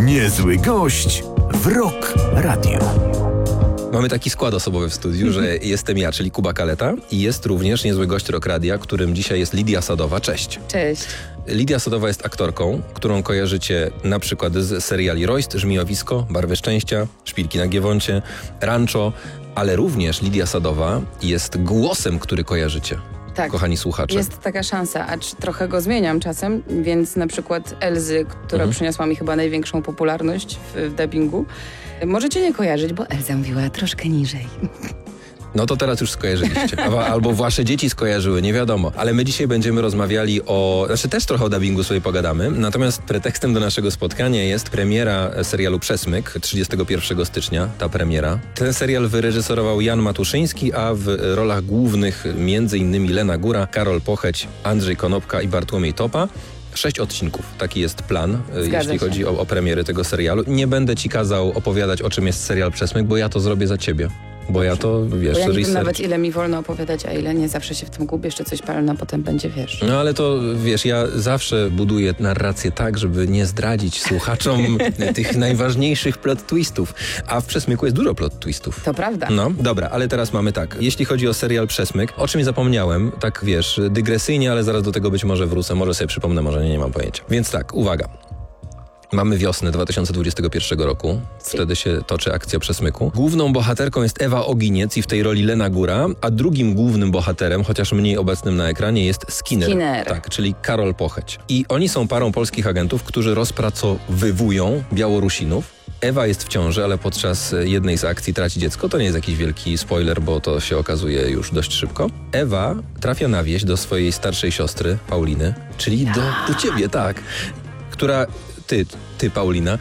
Niezły gość w Rock Radio. Mamy taki skład osobowy w studiu, że jestem ja, czyli Kuba Kaleta, i jest również niezły gość Rock Radia, którym dzisiaj jest Lidia Sadowa. Cześć. Cześć. Lidia Sadowa jest aktorką, którą kojarzycie na przykład z seriali Royst, Żmijowisko, Barwy Szczęścia, Szpilki na Giewoncie, Rancho, ale również Lidia Sadowa jest głosem, który kojarzycie. Tak, kochani słuchacze. Jest taka szansa, acz trochę go zmieniam czasem, więc na przykład Elzy, która przyniosła mi chyba największą popularność w dubbingu, możecie nie kojarzyć, bo Elza mówiła troszkę niżej. No to teraz już skojarzyliście. Albo wasze dzieci skojarzyły, nie wiadomo. Ale my dzisiaj będziemy rozmawiali też trochę o dubbingu sobie pogadamy. Natomiast pretekstem do naszego spotkania jest premiera serialu Przesmyk 31 stycznia, ta premiera. Ten serial wyreżyserował Jan Matuszyński, a w rolach głównych m.in. Lena Góra, Karol Pocheć, Andrzej Konopka i Bartłomiej Topa. 6 odcinków. Taki jest plan, jeśli chodzi o premiery tego serialu. Nie będę ci kazał opowiadać, o czym jest serial Przesmyk, bo ja to zrobię za ciebie. Bo ja to, wiesz, bo ja nie wiem research. nawet, ile mi wolno opowiadać, a ile nie. Zawsze się w tym gubię, jeszcze coś palę, a potem będzie, wiesz. No ale to, wiesz, ja zawsze buduję narrację tak, żeby nie zdradzić słuchaczom tych najważniejszych plot twistów. A w Przesmyku jest dużo plot twistów. To prawda. No, dobra, ale teraz mamy tak. Jeśli chodzi o serial Przesmyk, o czym zapomniałem, tak wiesz, dygresyjnie, ale zaraz do tego być może wrócę, może sobie przypomnę, może nie mam pojęcia. Więc tak, uwaga. Mamy wiosnę 2021 roku. Wtedy się toczy akcja Przesmyku. Główną bohaterką jest Ewa Oginiec i w tej roli Lena Góra, a drugim głównym bohaterem, chociaż mniej obecnym na ekranie, jest Skinner. Tak, czyli Karol Pocheć. I oni są parą polskich agentów, którzy rozpracowywują Białorusinów. Ewa jest w ciąży, ale podczas jednej z akcji traci dziecko. To nie jest jakiś wielki spoiler, bo to się okazuje już dość szybko. Ewa trafia na wieś do swojej starszej siostry, Pauliny, czyli do ciebie, tak, która... Ty Paulina,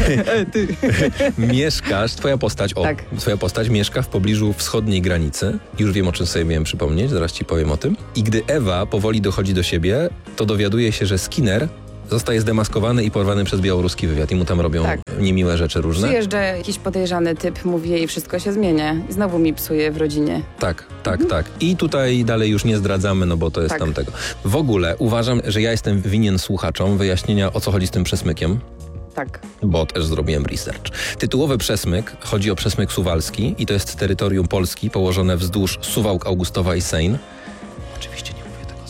mieszkasz, twoja postać mieszka w pobliżu wschodniej granicy. Już wiem, o czym sobie miałem przypomnieć, zaraz ci powiem o tym. I gdy Ewa powoli dochodzi do siebie, to dowiaduje się, że Skinner zostaje zdemaskowany i porwany przez białoruski wywiad i mu tam robią niemiłe rzeczy różne. Przyjeżdża jakiś podejrzany typ, mówi jej, wszystko się zmienia. I znowu mi psuje w rodzinie. Tak. I tutaj dalej już nie zdradzamy, no bo to jest tamtego. W ogóle uważam, że ja jestem winien słuchaczom wyjaśnienia, o co chodzi z tym Przesmykiem. Tak. Bo też zrobiłem research. Tytułowy Przesmyk chodzi o Przesmyk Suwalski i to jest terytorium Polski położone wzdłuż Suwałk, Augustowa i Sejn. Oczywiście nie mówię tego z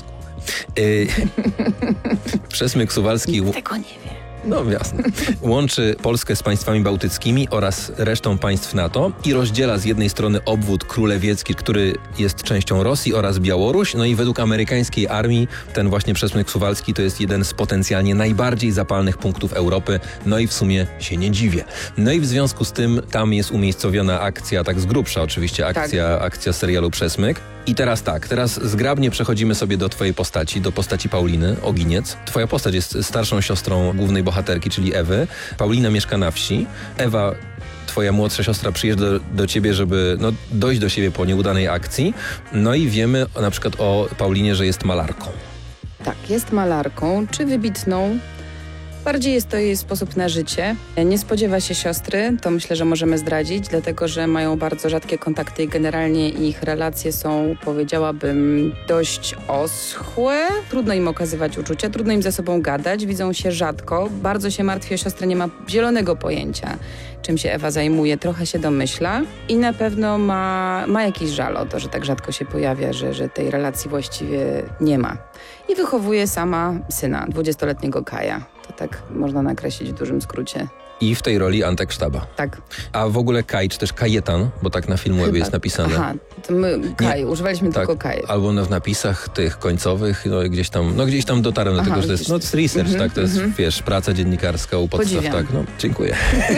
głowy. Przesmyk Suwalski... Tego nie wie. No jasne. Łączy Polskę z państwami bałtyckimi oraz resztą państw NATO i rozdziela z jednej strony obwód królewiecki, który jest częścią Rosji, oraz Białoruś. No i według amerykańskiej armii ten właśnie Przesmyk Suwalski to jest jeden z potencjalnie najbardziej zapalnych punktów Europy. No i w sumie się nie dziwię. No i w związku z tym tam jest umiejscowiona akcja, tak z grubsza oczywiście, akcja serialu Przesmyk. I teraz zgrabnie przechodzimy sobie do twojej postaci, do postaci Pauliny Oginiec. Twoja postać jest starszą siostrą głównej bohaterki, czyli Ewy. Paulina mieszka na wsi. Ewa, twoja młodsza siostra, przyjeżdża do ciebie, żeby dojść do siebie po nieudanej akcji. No i wiemy na przykład o Paulinie, że jest malarką. Tak, jest malarką, czy wybitną. Bardziej jest to jej sposób na życie. Nie spodziewa się siostry, to myślę, że możemy zdradzić, dlatego że mają bardzo rzadkie kontakty i generalnie ich relacje są, powiedziałabym, dość oschłe. Trudno im okazywać uczucia, trudno im ze sobą gadać, widzą się rzadko. Bardzo się martwi o siostrę, nie ma zielonego pojęcia, czym się Ewa zajmuje, trochę się domyśla i na pewno ma jakiś żal o to, że tak rzadko się pojawia, że tej relacji właściwie nie ma. I wychowuje sama syna, 20-letniego Kaja. To tak można nakreślić w dużym skrócie. I w tej roli Antek Sztaba. Tak. A w ogóle Kaj, czy też Kajetan, bo tak na Filmwebie jest napisane. Aha, to my Kaj, używaliśmy tylko Kaj. Albo w napisach tych końcowych, gdzieś tam dotarłem do tego, że to jest research, tak? To jest, wiesz, praca dziennikarska u podstaw, Podziwiam. tak? No, dziękuję.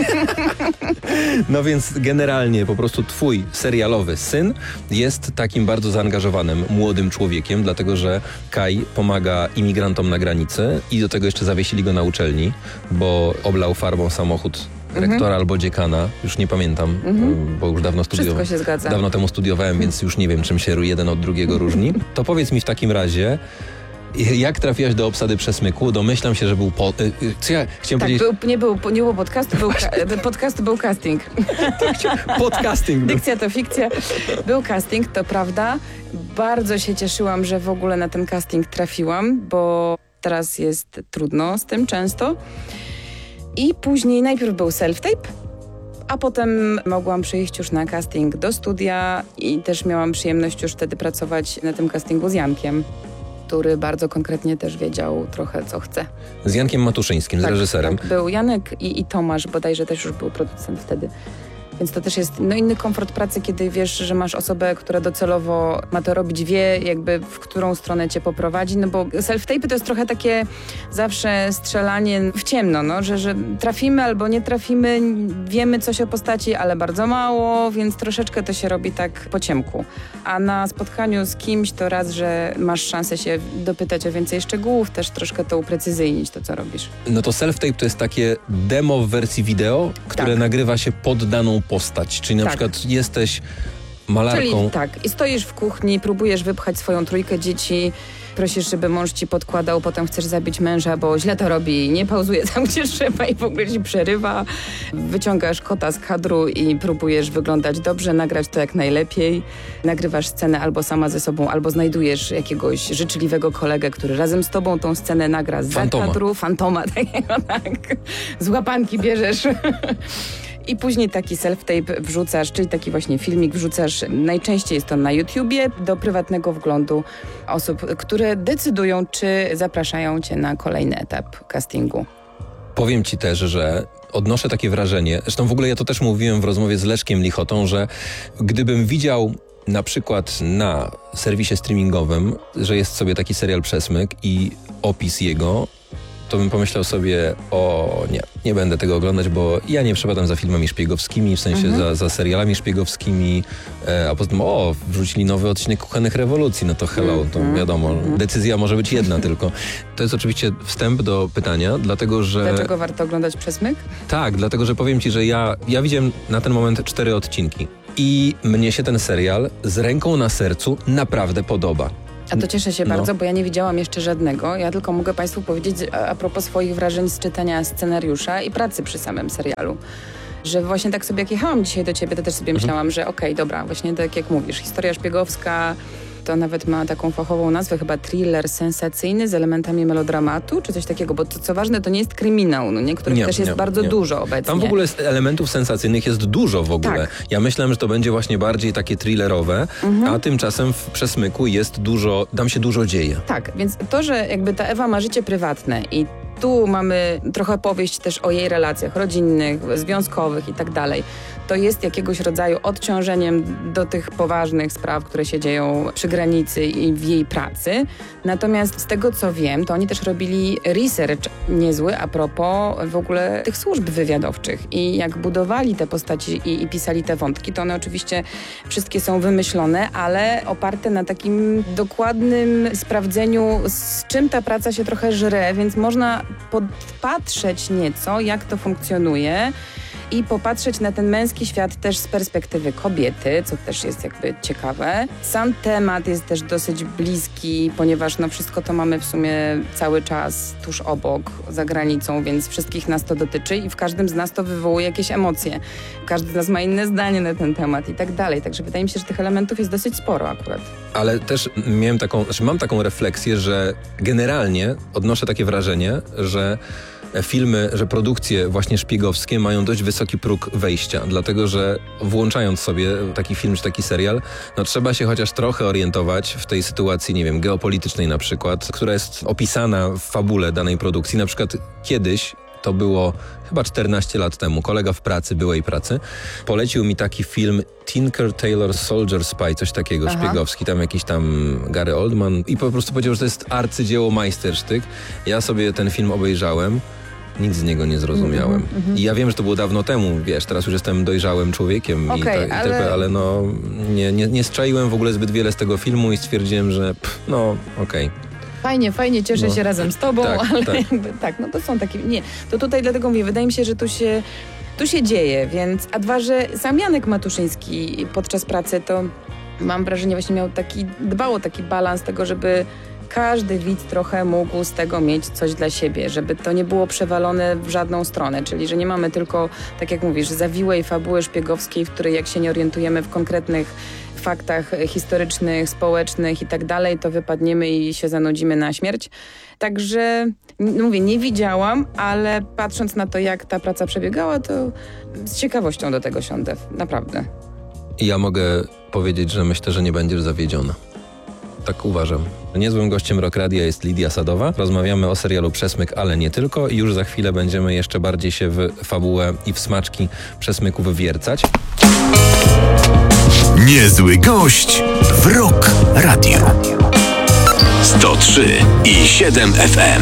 No więc generalnie po prostu twój serialowy syn jest takim bardzo zaangażowanym młodym człowiekiem, dlatego że Kaj pomaga imigrantom na granicy i do tego jeszcze zawiesili go na uczelni, bo oblał farbą samochód rektora albo dziekana, już nie pamiętam, bo już dawno studiowałem. Wszystko się zgadza. Dawno temu studiowałem, więc już nie wiem, czym się jeden od drugiego różni. To powiedz mi w takim razie, jak trafiłaś do obsady Przesmyku? Domyślam się, że był co ja chciałem powiedzieć? Nie było podcastu, podcastu był casting. Podcasting był. Dykcja to fikcja. Był casting, to prawda. Bardzo się cieszyłam, że w ogóle na ten casting trafiłam, bo teraz jest trudno z tym często. I później najpierw był self-tape, a potem mogłam przyjść już na casting do studia i też miałam przyjemność już wtedy pracować na tym castingu z Jankiem, który bardzo konkretnie też wiedział trochę, co chce. Z Jankiem Matuszyńskim, z reżyserem. Tak, był Janek i Tomasz, bodajże też już był producent wtedy. Więc to też jest inny komfort pracy, kiedy wiesz, że masz osobę, która docelowo ma to robić, wie jakby w którą stronę cię poprowadzi, no bo self-tape to jest trochę takie zawsze strzelanie w ciemno, no, że trafimy albo nie trafimy, wiemy coś o postaci, ale bardzo mało, więc troszeczkę to się robi tak po ciemku. A na spotkaniu z kimś to raz, że masz szansę się dopytać o więcej szczegółów, też troszkę to uprecyzyjnić, to co robisz. No to self-tape to jest takie demo w wersji wideo, które nagrywa się pod daną postać, czyli na przykład jesteś malarką. Czyli tak, i stoisz w kuchni, próbujesz wypchać swoją trójkę dzieci, prosisz, żeby mąż ci podkładał, potem chcesz zabić męża, bo źle to robi, nie pauzuje tam, gdzie trzeba i w ogóle ci przerywa. Wyciągasz kota z kadru i próbujesz wyglądać dobrze, nagrać to jak najlepiej. Nagrywasz scenę albo sama ze sobą, albo znajdujesz jakiegoś życzliwego kolegę, który razem z tobą tą scenę nagra z kadru. Fantoma, takiego, tak. Z łapanki bierzesz. I później taki self-tape wrzucasz, czyli taki właśnie filmik wrzucasz, najczęściej jest to na YouTubie, do prywatnego wglądu osób, które decydują, czy zapraszają cię na kolejny etap castingu. Powiem ci też, że odnoszę takie wrażenie, zresztą w ogóle ja to też mówiłem w rozmowie z Leszkiem Lichotą, że gdybym widział na przykład na serwisie streamingowym, że jest sobie taki serial Przesmyk i opis jego, to bym pomyślał sobie, nie będę tego oglądać, bo ja nie przepadam za filmami szpiegowskimi, w sensie za serialami szpiegowskimi, a poza tym, wrzucili nowy odcinek Kuchennych Rewolucji, no to hello, to wiadomo, decyzja może być jedna tylko. To jest oczywiście wstęp do pytania, dlatego że... Dlaczego warto oglądać Przesmyk? Tak, dlatego że powiem ci, że ja widziałem na ten moment 4 odcinki i mnie się ten serial z ręką na sercu naprawdę podoba. A to cieszę się bardzo, bo ja nie widziałam jeszcze żadnego. Ja tylko mogę Państwu powiedzieć a propos swoich wrażeń z czytania scenariusza i pracy przy samym serialu. Że właśnie tak sobie jak jechałam dzisiaj do ciebie, to też sobie myślałam, że okej, dobra, właśnie tak jak mówisz, historia szpiegowska, to nawet ma taką fachową nazwę, chyba thriller sensacyjny z elementami melodramatu, czy coś takiego, bo to, co ważne, to nie jest kryminał, no niektórych też jest bardzo dużo obecnie. Tam w ogóle elementów sensacyjnych jest dużo w ogóle. Tak. Ja myślałem, że to będzie właśnie bardziej takie thrillerowe, a tymczasem w Przesmyku jest dużo, tam się dużo dzieje. Tak, więc to, że jakby ta Ewa ma życie prywatne i tu mamy trochę powieść też o jej relacjach rodzinnych, związkowych i tak dalej. To jest jakiegoś rodzaju odciążeniem do tych poważnych spraw, które się dzieją przy granicy i w jej pracy. Natomiast z tego, co wiem, to oni też robili research niezły a propos w ogóle tych służb wywiadowczych. I jak budowali te postaci i pisali te wątki, to one oczywiście wszystkie są wymyślone, ale oparte na takim dokładnym sprawdzeniu, z czym ta praca się trochę żre, więc można podpatrzeć nieco, jak to funkcjonuje i popatrzeć na ten męski świat też z perspektywy kobiety, co też jest jakby ciekawe. Sam temat jest też dosyć bliski, ponieważ no wszystko to mamy w sumie cały czas tuż obok, za granicą, więc wszystkich nas to dotyczy i w każdym z nas to wywołuje jakieś emocje. Każdy z nas ma inne zdanie na ten temat i tak dalej. Także wydaje mi się, że tych elementów jest dosyć sporo akurat. Ale też mam taką refleksję, że generalnie odnoszę takie wrażenie, że filmy, że produkcje właśnie szpiegowskie mają dość wysoki próg wejścia, dlatego że włączając sobie taki film czy taki serial, no trzeba się chociaż trochę orientować w tej sytuacji, nie wiem, geopolitycznej na przykład, która jest opisana w fabule danej produkcji. Na przykład kiedyś, to było chyba 14 lat temu, kolega w pracy, byłej pracy, polecił mi taki film Tinker Tailor Soldier Spy, coś takiego, szpiegowski, tam jakiś tam Gary Oldman i po prostu powiedział, że to jest arcydzieło majstersztyk. Ja sobie ten film obejrzałem, nic z niego nie zrozumiałem. I ja wiem, że to było dawno temu, wiesz, teraz już jestem dojrzałym człowiekiem ale no nie strzaiłem w ogóle zbyt wiele z tego filmu i stwierdziłem, że okej. Fajnie, cieszę się razem z tobą, ale tak. jakby no to są takie, to tutaj dlatego mówię, wydaje mi się, że tu się dzieje, więc, a dwa, że sam Janek Matuszyński podczas pracy to mam wrażenie właśnie dbał o taki balans tego, żeby każdy widz trochę mógł z tego mieć coś dla siebie, żeby to nie było przewalone w żadną stronę, czyli że nie mamy tylko, tak jak mówisz, zawiłej fabuły szpiegowskiej, w której jak się nie orientujemy w konkretnych faktach historycznych, społecznych i tak dalej, to wypadniemy i się zanudzimy na śmierć. Także, mówię, nie widziałam, ale patrząc na to, jak ta praca przebiegała, to z ciekawością do tego siądę, naprawdę. Ja mogę powiedzieć, że myślę, że nie będziesz zawiedziona. Tak uważam. Niezłym gościem Rock Radia jest Lidia Sadowa. Rozmawiamy o serialu Przesmyk, ale nie tylko. I już za chwilę będziemy jeszcze bardziej się w fabułę i w smaczki przesmyków wiercać. Niezły gość w Rock Radio. 103,7 FM.